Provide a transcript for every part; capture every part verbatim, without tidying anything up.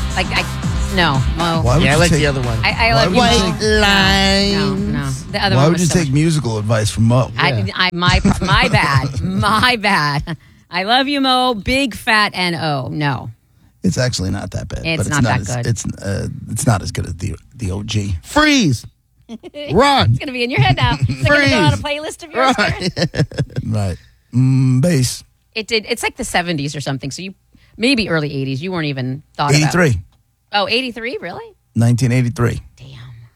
Like, I, no, Mo. Why would Yeah, I you like take, the other one. I, I Why love would you, you Mo. take- No, no, the other Why one would was you so take musical advice from Mo? I, I, my, my bad. My bad. I love you, Mo. Big, fat, and O. No. It's actually not that bad. It's but it's not not, that as, good. It's uh, it's not as good as the the O G. Freeze. Run. It's going to be in your head now. It's going to go on a playlist of yours. Karen? Right. Mm, bass. It did. It's like the seventies or something. So you, maybe early eighties. You weren't even thought eighty-three. about. Oh, eighty-three? Really? nineteen eighty-three. Damn.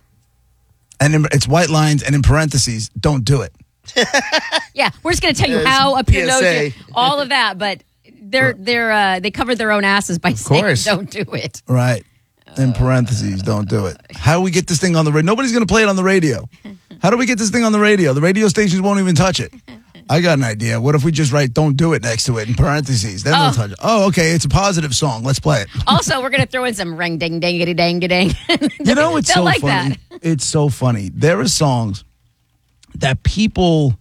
And in, it's white lines and in parentheses, don't do it. Yeah, we're just going to tell you There's how up your P S nose, A. you- all of that. But they're they're uh, they covered their own asses by saying course. don't do it. Right. In parentheses, don't do it. How do we get this thing on the radio? Nobody's going to play it on the radio. How do we get this thing on the radio? The radio stations won't even touch it. I got an idea. What if we just write "don't do it" next to it in parentheses? Then they'll Oh. touch it. Oh, okay. It's a positive song. Let's play it. Also, we're going to throw in some ring ding dingity dang dang. You know, it's They'll so like funny. that. It's so funny. There are songs that people,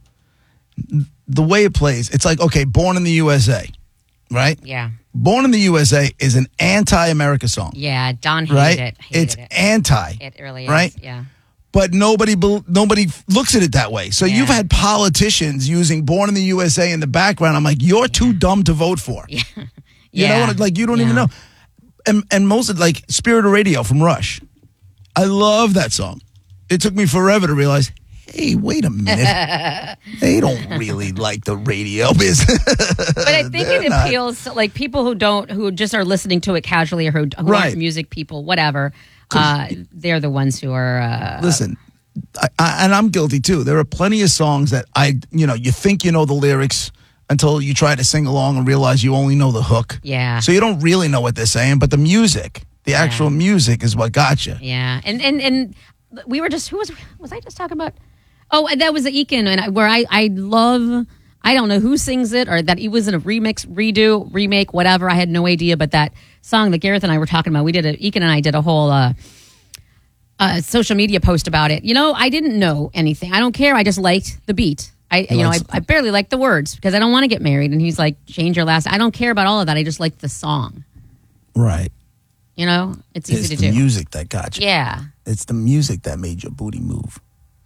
the way it plays, it's like, okay, Born in the U S A, right? Yeah, Born in the U S A is an anti-America song, yeah. Don hated right? it. Hated It's it. anti, It really is. right? Yeah. but nobody bel- nobody looks at it that way. So Yeah. you've had politicians using "Born in the U S A" in the background. I'm like, you're too dumb to vote for. Yeah. You Yeah. know, like you don't Yeah. even know. And and most of like Spirit of Radio from Rush. I love that song. It took me forever to realize, hey, wait a minute. They don't really like the radio business. But I think They're it not. appeals to like people who don't, who just are listening to it casually or who, who Right. aren't music people, whatever. Uh, they're the ones who are. Uh, Listen, I, I, and I'm guilty too. There are plenty of songs that I, you know, you think you know the lyrics until you try to sing along and realize you only know the hook. Yeah. So you don't really know what they're saying, but the music, the actual music is what got you. Yeah, and and and we were just who was was I just talking about? Oh, and that was the Ekin, and I, where I I love. I don't know who sings it or that it was in a remix, redo, remake, whatever. I had no idea, but that song that Gareth and I were talking about, we did a Ekin and I did a whole uh, uh, social media post about it. You know, I didn't know anything. I don't care. I just liked the beat. I you know I, likes- I barely liked the words because I don't want to get married. And he's like, change your last. I don't care about all of that. I just liked the song. Right. You know, it's It's easy the to do. music that got you. Yeah, It's the music that made your booty move.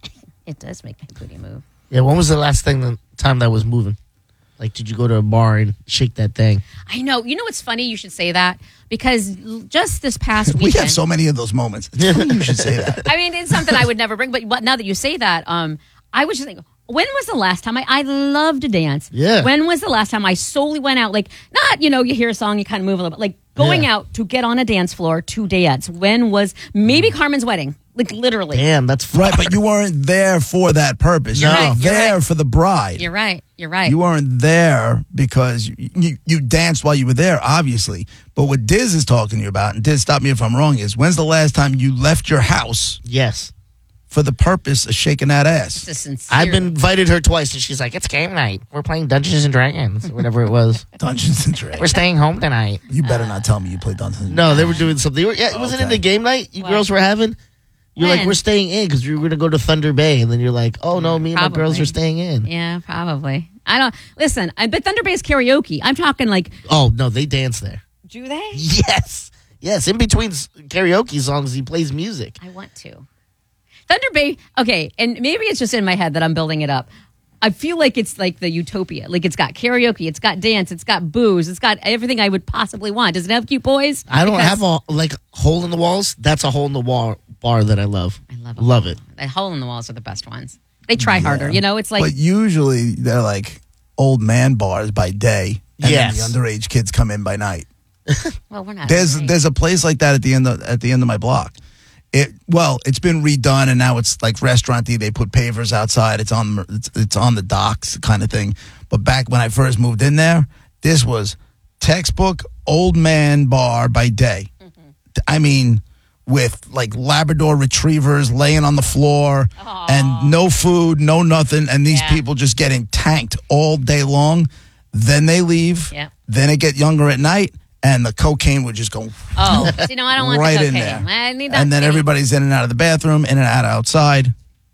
it does make my booty move. Yeah, when was the last thing the time that was moving? Like, did you go to a bar and shake that thing? I know. You know what's funny? You should say that because l- just this past We weekend. have so many of those moments. It's funny you should say that. I mean, it's something I would never bring. But what- now that you say that, um, I was just thinking, when was the last time I, I love to dance? Yeah. When was the last time I solely went out? Like, not, you know, you hear a song, you kind of move a little bit. Like, going Yeah. out to get on a dance floor to dance. When was, maybe Carmen's wedding. Like, literally. Damn, that's far. Right, but you weren't there for that purpose. You're You right, were you're there right. for the bride. You're right. You're right. You weren't there because you, you you danced while you were there, obviously. But what Diz is talking to you about, and Diz, stop me if I'm wrong, is when's the last time you left your house Yes. for the purpose of shaking that ass? It's a sincere. I've been invited her twice, and she's like, it's game night. We're playing Dungeons and Dragons, or whatever it was. Dungeons and We're Dragons. staying home tonight. You better not tell me you played Dungeons and No, they were doing something. They were, yeah, it wasn't in Okay. the game night you What? girls were having. You're like, When? we're staying in because we were going to go to Thunder Bay. And then you're like, oh, no, me and my girls Probably. are staying in. Yeah, probably. I don't, listen, I, but Thunder Bay is karaoke. I'm talking like, Oh, no, they dance there. do they? Yes. Yes. In between s- karaoke songs, he plays music. I want to. Thunder Bay, okay, and maybe it's just in my head that I'm building it up. I feel like it's like the utopia. Like it's got karaoke, it's got dance, it's got booze, it's got everything I would possibly want. Does it have cute boys? I don't Because have a, like, hole in the walls. That's a hole in the wall bar that I love. I love, Love it. The hole in the walls are the best ones. They try harder, you know. It's like But usually they're like old man bars by day, and Yes. then the underage kids come in by night. well, we're not. There's underage. there's a place like that at the end of at the end of my block. It well, it's been redone and now it's like restaurant-y. They put pavers outside. It's on it's, it's on the docks kind of thing. But back when I first moved in there, this was textbook old man bar by day. Mm-hmm. I mean, with like Labrador retrievers laying on the floor and no food, no nothing, and these Yeah. people just getting tanked all day long. Then they leave. Yep. Then it get younger at night, and the cocaine would just go oh, see, no, I don't want right the in cocaine. there. I need that. And then skinny. everybody's in and out of the bathroom, in and out outside.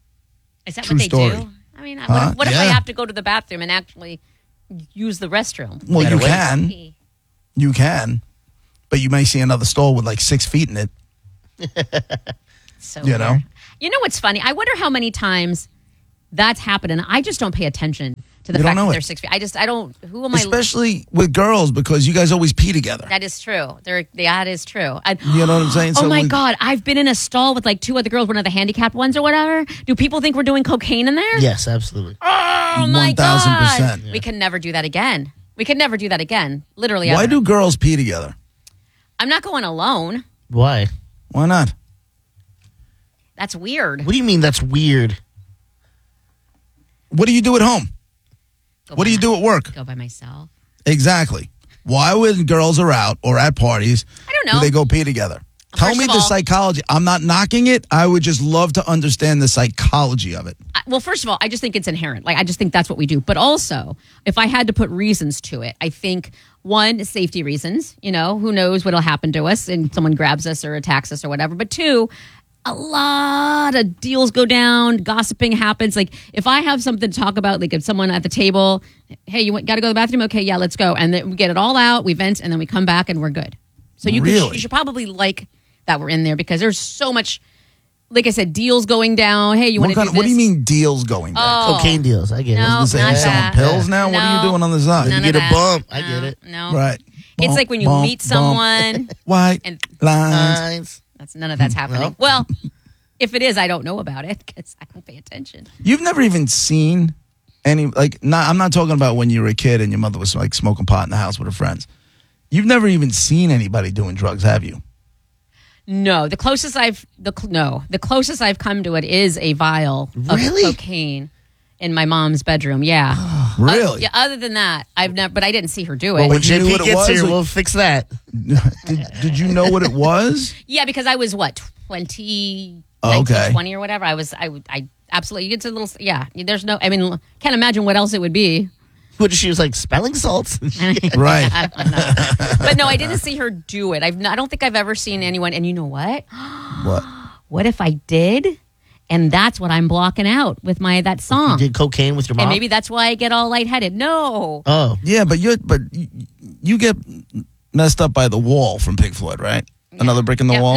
Is that true what they story. do? I mean, what, Huh? if, what if I Yeah. have to go to the bathroom and actually use the restroom? Well, Gotta you wait. can. You can. but you may see another stall with like six feet in it. So You weird. know? You know what's funny? I wonder how many times that's happened, and I just don't pay attention to the You don't fact know that it. they're six feet. I just, I don't. Who am I? Especially with girls, because you guys always pee together. That is true. There, that is true. I, You know what I'm saying? Oh So my we- God! I've been in a stall with like two other girls, one of the handicapped ones or whatever. Do people think we're doing cocaine in there? Yes, absolutely. Oh my one thousand God! percent. We can never do that again. We can never do that again. Literally. Why ever. do girls pee together? I'm not going alone. Why? Why not? That's weird. What do you mean that's weird? What do you do at home? Go What by do you my- do at work? Go by myself. Exactly. Why, when girls are out or at parties, I don't know. do they go pee together? Tell First me of the all- psychology. I'm not knocking it. I would just love to understand the psychology of it. I- well, first of all, I just think it's inherent. Like, I just think that's what we do. But also, if I had to put reasons to it, I think one, safety reasons. You know, who knows what'll happen to us and someone grabs us or attacks us or whatever. But two, a lot of deals go down, gossiping happens. Like, if I have something to talk about, like if someone at the table, hey, you got to go to the bathroom? Okay, yeah, let's go. And then we get it all out, we vent, and then we come back and we're good. So you, Really? could, you should probably like that we're in there because there's so much, like I said, deals going down. Hey, you want What, to kind do of, what do this? you mean deels going down? Oh. Cocaine deals. I get No. it. I was not gonna say, you selling that. pills now? What are you No. doing on the side? None You of get a that. bump. I No, get it. No. Right. It's Bump, like when you bump, meet bump. someone. White And- lines. Lines. That's none of that's happening. No. Well, if it is, I don't know about it because I don't pay attention. You've never even seen any, like, not, I'm not talking about when you were a kid and your mother was like smoking pot in the house with her friends. You've never even seen anybody doing drugs, have you? No, the closest I've the cl- no, the closest I've come to it is a vial Really? of cocaine in my mom's bedroom. Yeah. Really? Uh, yeah. Other than that, I've never, but I didn't see her do it. Well, When you knew J P what it gets was, here, or- we'll fix that. did, did you know what it was? yeah, because I was what twenty, Oh, okay. nineteen, twenty or whatever. I was. I. would- I absolutely. You get to a little. Yeah. There's no. I mean, can't imagine what else it would be. What she was like smelling salts. Right. I don't know. But no, I didn't see her do it. I've. Not, I don't think I've ever seen anyone. And you know what? What? What if I did? And that's what I'm blocking out with my that You song. did cocaine with your mom. And maybe that's why I get all lightheaded. No. Oh, Yeah, but you but you, you get messed up by the wall from Pink Floyd, right? Another brick in the Yeah. wall.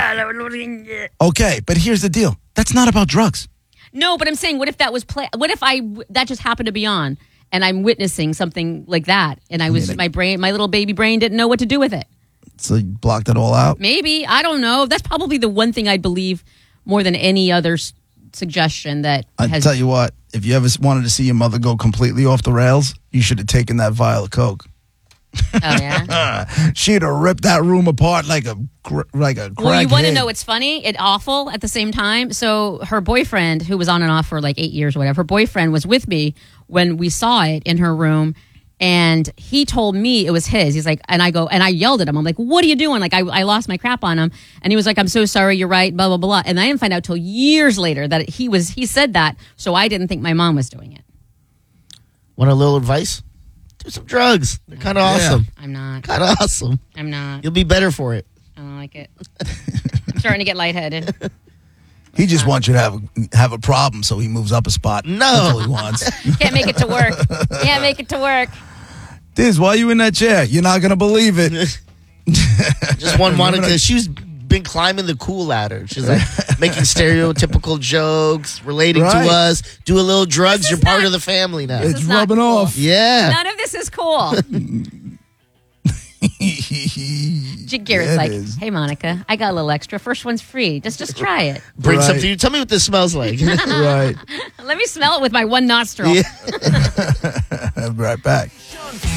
No, Okay, but here's the deal. That's not about drugs. No, but I'm saying, what if that was play? What if I that just happened to be on, and I'm witnessing something like that, and I was mean, my brain, my little baby brain didn't know what to do with it. So you blocked it all out. Maybe I don't know. That's probably the one thing I'd believe more than any other s- suggestion that I has. tell you what, if you ever wanted to see your mother go completely off the rails, you should have taken that vial of coke. Oh yeah. She'd have ripped that room apart like a cr- like a. Well, you want to crackhead. know what's funny? It awful at the same time. So her boyfriend, who was on and off for like eight years or whatever, her boyfriend was with me when we saw it in her room, and he told me it was his. He's like, and I go, and I yelled at him. I'm like, "What are you doing?" Like, I, I lost my crap on him, and he was like, "I'm so sorry. You're right." Blah blah blah. And I didn't find out till years later that he was. He said that, so I didn't think my mom was doing it. want a little advice? Do some drugs. They're kind of Yeah. awesome. I'm not. Kind of awesome. I'm not. You'll be better for it. I don't like it. I'm starting to get lightheaded. He just wants you to have have a problem, so he moves up a spot. No. That's all he wants. Can't make it to work. Can't make it to work. Diz, why are you in that chair? You're not gonna believe it. Just one Monica. She's been climbing the cool ladder. She's like making stereotypical jokes, relating Right. to us. Do a little drugs. This You're is part not- of the family now. It's is not rubbing cool. off. Yeah. None of this is cool. Garrett's It like, is. "Hey, Monica, I got a little extra. First one's free. Just, just try it. Bring Right. some to you. Tell me what this smells like. Right. Let me smell it with my one nostril." Yeah. Right back.